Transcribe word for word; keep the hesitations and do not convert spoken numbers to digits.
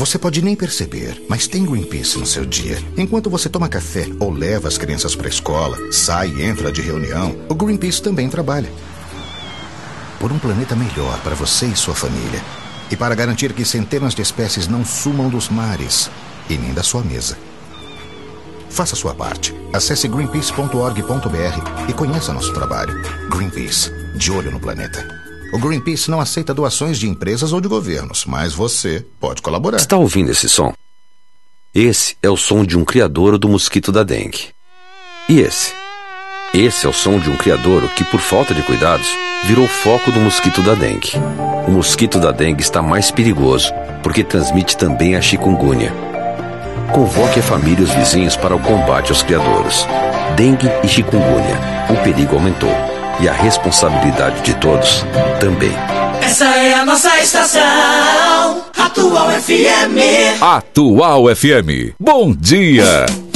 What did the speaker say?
Você pode nem perceber, mas tem Greenpeace no seu dia. Enquanto você toma café ou leva as crianças para a escola, sai e entra de reunião, o Greenpeace também trabalha. Por um planeta melhor para você e sua família. E para garantir que centenas de espécies não sumam dos mares e nem da sua mesa. Faça sua parte. Acesse greenpeace ponto org ponto br e conheça nosso trabalho. Greenpeace, de olho no planeta. O Greenpeace não aceita doações de empresas ou de governos, mas você pode colaborar. Está ouvindo esse som? Esse é o som de um criadouro do mosquito da dengue. E esse? Esse é o som de um criadouro que, por falta de cuidados, virou foco do mosquito da dengue. O mosquito da dengue está mais perigoso, porque transmite também a chikungunya. Convoque a família e os vizinhos para o combate aos criadouros. Dengue e chikungunya. O perigo aumentou. E a responsabilidade de todos também. Essa é a nossa estação, Atual F M. Atual F M. Bom dia!